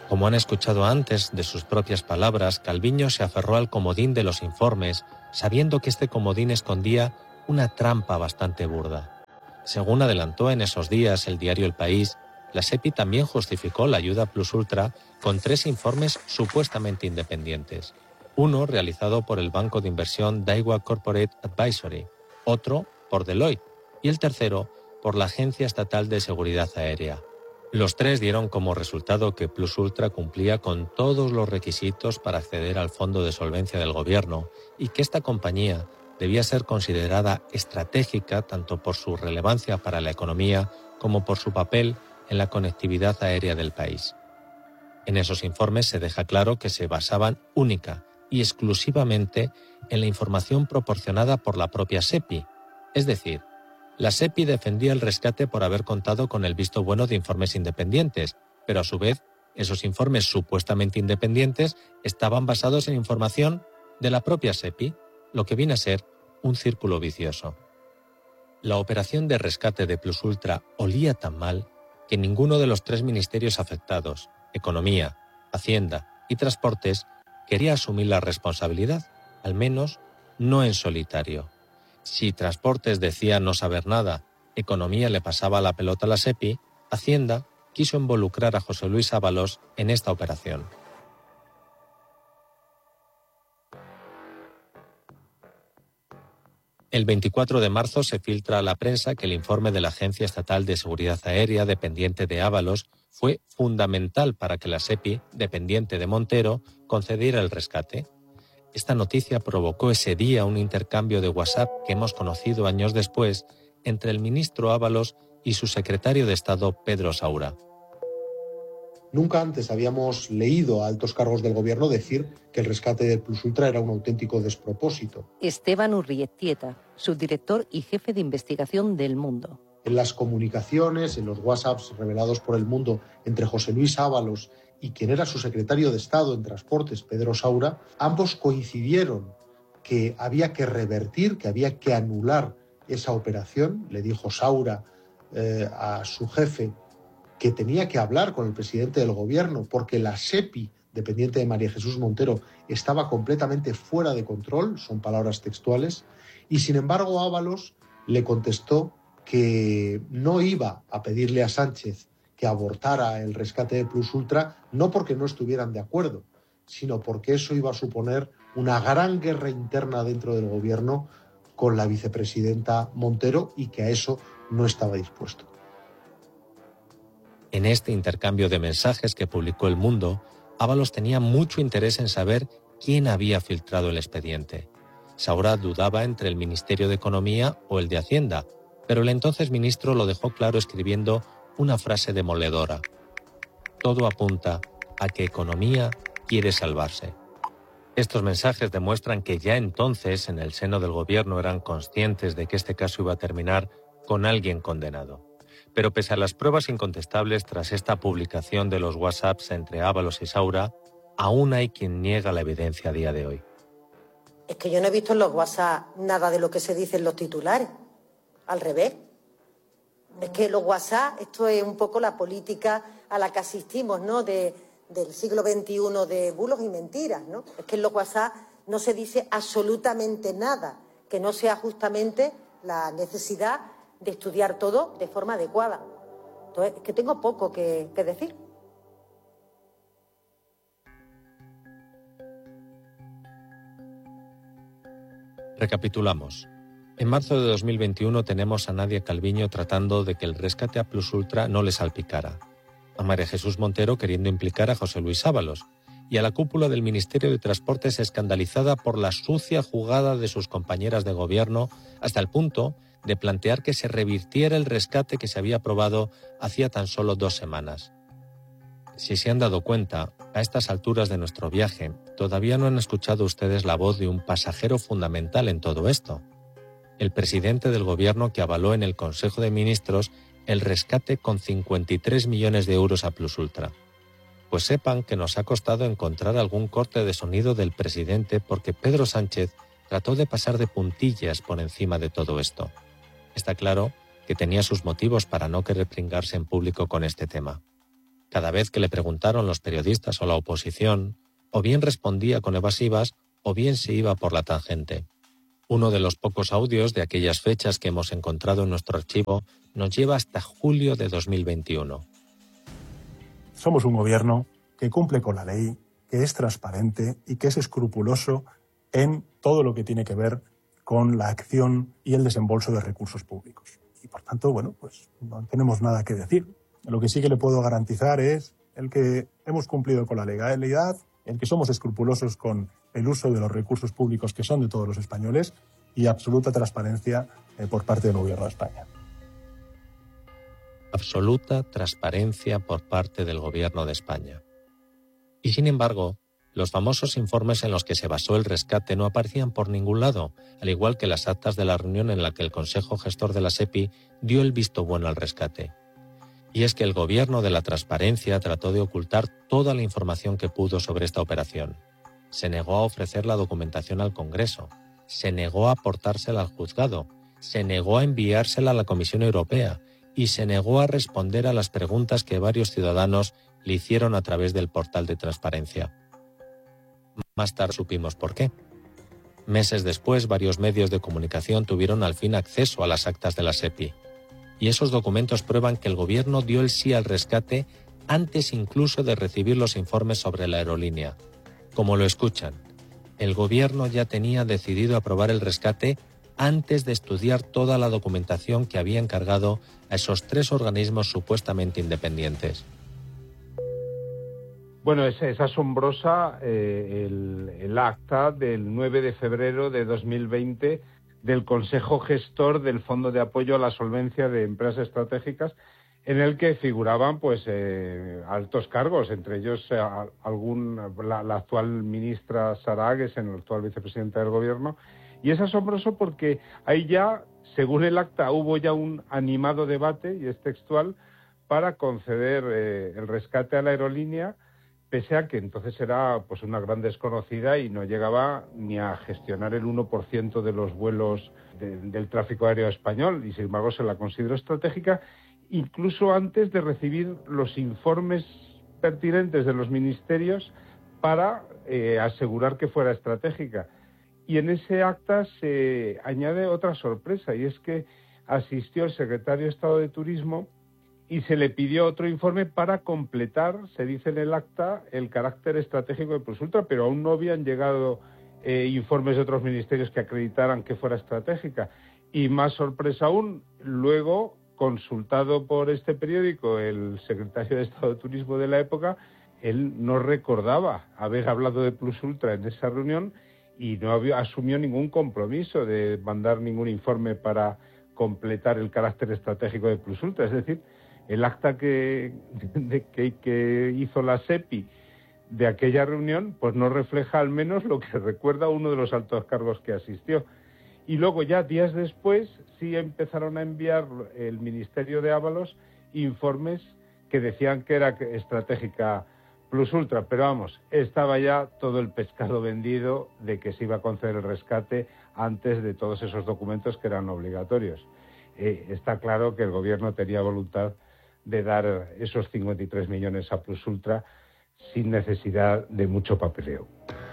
Como han escuchado antes de sus propias palabras, Calviño se aferró al comodín de los informes, sabiendo que este comodín escondía una trampa bastante burda. Según adelantó en esos días el diario El País, la SEPI también justificó la ayuda plus ultra con 3 informes supuestamente independientes. Uno realizado por el banco de inversión Daiwa Corporate Advisory, otro por Deloitte y el tercero por la Agencia Estatal de Seguridad Aérea. Los 3 dieron como resultado que Plus Ultra cumplía con todos los requisitos para acceder al Fondo de Solvencia del Gobierno y que esta compañía debía ser considerada estratégica tanto por su relevancia para la economía como por su papel en la conectividad aérea del país. En esos informes se deja claro que se basaban única y exclusivamente en la información proporcionada por la propia SEPI, es decir, la SEPI defendía el rescate por haber contado con el visto bueno de informes independientes, pero a su vez, esos informes supuestamente independientes estaban basados en información de la propia SEPI, lo que viene a ser un círculo vicioso. La operación de rescate de Plus Ultra olía tan mal que ninguno de los 3 ministerios afectados, Economía, Hacienda y Transportes, quería asumir la responsabilidad, al menos no en solitario. Si Transportes decía no saber nada, Economía le pasaba la pelota a la SEPI, Hacienda quiso involucrar a José Luis Ábalos en esta operación. El 24 de marzo se filtra a la prensa que el informe de la Agencia Estatal de Seguridad Aérea, dependiente de Ábalos, fue fundamental para que la SEPI, dependiente de Montero, concediera el rescate. Esta noticia provocó ese día un intercambio de WhatsApp que hemos conocido años después entre el ministro Ábalos y su secretario de Estado, Pedro Saura. Nunca antes habíamos leído a altos cargos del gobierno decir que el rescate del Plus Ultra era un auténtico despropósito. Esteban Urrietieta, subdirector y jefe de investigación del Mundo. En las comunicaciones, en los WhatsApps revelados por El Mundo entre José Luis Ábalos y quien era su secretario de Estado en Transportes, Pedro Saura, ambos coincidieron que había que revertir, que había que anular esa operación. Le dijo Saura a su jefe que tenía que hablar con el presidente del gobierno porque la SEPI, dependiente de María Jesús Montero, estaba completamente fuera de control, son palabras textuales, y sin embargo Ábalos le contestó que no iba a pedirle a Sánchez que abortara el rescate de Plus Ultra, no porque no estuvieran de acuerdo, sino porque eso iba a suponer una gran guerra interna dentro del gobierno con la vicepresidenta Montero y que a eso no estaba dispuesto. En este intercambio de mensajes que publicó El Mundo, Ábalos tenía mucho interés en saber quién había filtrado el expediente. Saura dudaba entre el Ministerio de Economía o el de Hacienda, pero el entonces ministro lo dejó claro escribiendo una frase demoledora. Todo apunta a que Economía quiere salvarse. Estos mensajes demuestran que ya entonces en el seno del gobierno eran conscientes de que este caso iba a terminar con alguien condenado. Pero pese a las pruebas incontestables tras esta publicación de los WhatsApps entre Ábalos y Saura, aún hay quien niega la evidencia a día de hoy. Es que yo no he visto en los WhatsApp nada de lo que se dice en los titulares. Al revés. Es que los WhatsApp, esto es un poco la política a la que asistimos, ¿no? Del siglo XXI de bulos y mentiras, ¿no? Es que en los WhatsApp no se dice absolutamente nada, que no sea justamente la necesidad de estudiar todo de forma adecuada. Entonces, es que tengo poco que decir. Recapitulamos. En marzo de 2021 tenemos a Nadia Calviño tratando de que el rescate a Plus Ultra no le salpicara, a María Jesús Montero queriendo implicar a José Luis Ábalos y a la cúpula del Ministerio de Transportes escandalizada por la sucia jugada de sus compañeras de gobierno hasta el punto de plantear que se revirtiera el rescate que se había aprobado hacía tan solo 2 semanas. Si se han dado cuenta, a estas alturas de nuestro viaje, todavía no han escuchado ustedes la voz de un pasajero fundamental en todo esto. El presidente del gobierno que avaló en el Consejo de Ministros el rescate con 53 millones de euros a Plus Ultra. Pues sepan que nos ha costado encontrar algún corte de sonido del presidente porque Pedro Sánchez trató de pasar de puntillas por encima de todo esto. Está claro que tenía sus motivos para no querer pringarse en público con este tema. Cada vez que le preguntaron los periodistas o la oposición, o bien respondía con evasivas o bien se iba por la tangente. Uno de los pocos audios de aquellas fechas que hemos encontrado en nuestro archivo nos lleva hasta julio de 2021. Somos un gobierno que cumple con la ley, que es transparente y que es escrupuloso en todo lo que tiene que ver con la acción y el desembolso de recursos públicos. Y por tanto, pues no tenemos nada que decir. Lo que sí que le puedo garantizar es el que hemos cumplido con la legalidad, el que somos escrupulosos con el uso de los recursos públicos que son de todos los españoles y absoluta transparencia por parte del Gobierno de España. Absoluta transparencia por parte del Gobierno de España. Y sin embargo, los famosos informes en los que se basó el rescate no aparecían por ningún lado, al igual que las actas de la reunión en la que el Consejo Gestor de la SEPI dio el visto bueno al rescate. Y es que el Gobierno de la Transparencia trató de ocultar toda la información que pudo sobre esta operación. Se negó a ofrecer la documentación al Congreso, se negó a aportársela al juzgado, se negó a enviársela a la Comisión Europea y se negó a responder a las preguntas que varios ciudadanos le hicieron a través del portal de transparencia. Más tarde supimos por qué. Meses después, varios medios de comunicación tuvieron al fin acceso a las actas de la SEPI. Y esos documentos prueban que el Gobierno dio el sí al rescate antes incluso de recibir los informes sobre la aerolínea. Como lo escuchan, el Gobierno ya tenía decidido aprobar el rescate antes de estudiar toda la documentación que había encargado a esos 3 organismos supuestamente independientes. Bueno, es asombrosa el acta del 9 de febrero de 2020 del Consejo Gestor del Fondo de Apoyo a la Solvencia de Empresas Estratégicas, en el que figuraban altos cargos, entre ellos la actual ministra Sara Agesen, el actual vicepresidenta del Gobierno. Y es asombroso porque ahí ya, según el acta, hubo ya un animado debate, y es textual, para conceder el rescate a la aerolínea, pese a que entonces era una gran desconocida y no llegaba ni a gestionar el 1% de los vuelos del tráfico aéreo español, y sin embargo se la consideró estratégica, incluso antes de recibir los informes pertinentes de los ministerios para asegurar que fuera estratégica. Y en ese acta se añade otra sorpresa, y es que asistió el secretario de Estado de Turismo y se le pidió otro informe para completar, se dice en el acta, el carácter estratégico de PlusUltra, pero aún no habían llegado informes de otros ministerios que acreditaran que fuera estratégica. Y más sorpresa aún, luego, consultado por este periódico, el secretario de Estado de Turismo de la época, él no recordaba haber hablado de PlusUltra en esa reunión y no asumió ningún compromiso de mandar ningún informe para completar el carácter estratégico de PlusUltra. Es decir, el acta que hizo la SEPI de aquella reunión, pues no refleja al menos lo que recuerda uno de los altos cargos que asistió. Y luego ya días después sí empezaron a enviar el Ministerio de Ábalos informes que decían que era estratégica PlusUltra, pero vamos, estaba ya todo el pescado vendido de que se iba a conceder el rescate antes de todos esos documentos que eran obligatorios. Está claro que el Gobierno tenía voluntad de dar esos 53 millones a PlusUltra sin necesidad de mucho papeleo.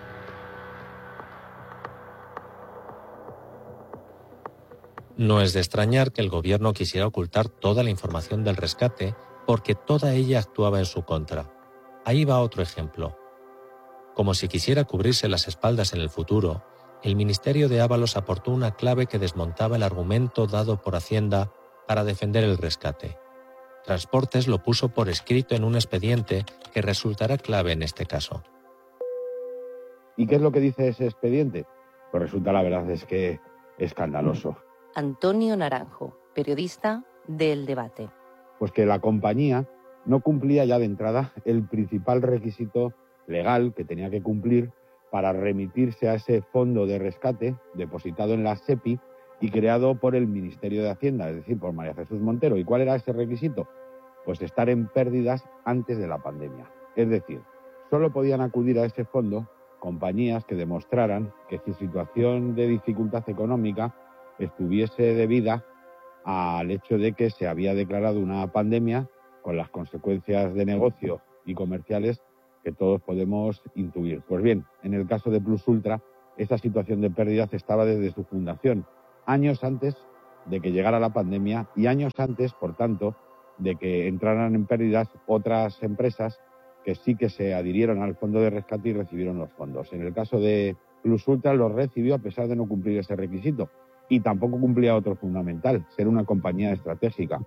No es de extrañar que el Gobierno quisiera ocultar toda la información del rescate porque toda ella actuaba en su contra. Ahí va otro ejemplo. Como si quisiera cubrirse las espaldas en el futuro, el Ministerio de Ábalos aportó una clave que desmontaba el argumento dado por Hacienda para defender el rescate. Transportes lo puso por escrito en un expediente que resultará clave en este caso. ¿Y qué es lo que dice ese expediente? Pues resulta, la verdad es que escandaloso. Antonio Naranjo, periodista de El Debate. Pues que la compañía no cumplía ya de entrada el principal requisito legal que tenía que cumplir para remitirse a ese fondo de rescate depositado en la SEPI y creado por el Ministerio de Hacienda, es decir, por María Jesús Montero. ¿Y cuál era ese requisito? Pues estar en pérdidas antes de la pandemia. Es decir, solo podían acudir a ese fondo compañías que demostraran que su situación de dificultad económica estuviese debida al hecho de que se había declarado una pandemia con las consecuencias de negocio y comerciales que todos podemos intuir. Pues bien, en el caso de Plus Ultra, esa situación de pérdidas estaba desde su fundación, años antes de que llegara la pandemia y años antes, por tanto, de que entraran en pérdidas otras empresas que sí que se adhirieron al fondo de rescate y recibieron los fondos. En el caso de Plus Ultra los recibió a pesar de no cumplir ese requisito y tampoco cumplía otro fundamental, ser una compañía estratégica.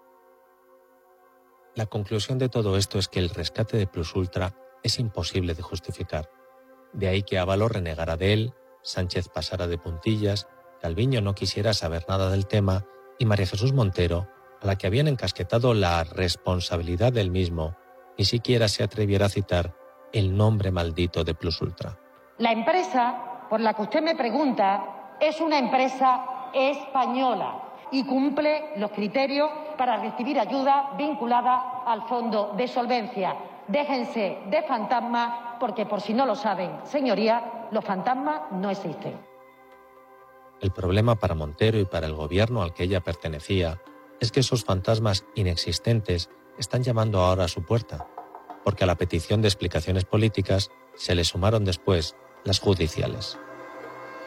La conclusión de todo esto es que el rescate de Plus Ultra es imposible de justificar. De ahí que Ábalos renegara de él, Sánchez pasara de puntillas, Calviño no quisiera saber nada del tema y María Jesús Montero, a la que habían encasquetado la responsabilidad del mismo, ni siquiera se atreviera a citar el nombre maldito de Plus Ultra. La empresa por la que usted me pregunta es una empresa española y cumple los criterios para recibir ayuda vinculada al fondo de solvencia. Déjense de fantasmas porque, por si no lo saben, señorías, los fantasmas no existen. El problema para Montero y para el gobierno al que ella pertenecía es que esos fantasmas inexistentes están llamando ahora a su puerta, porque a la petición de explicaciones políticas se le sumaron después las judiciales.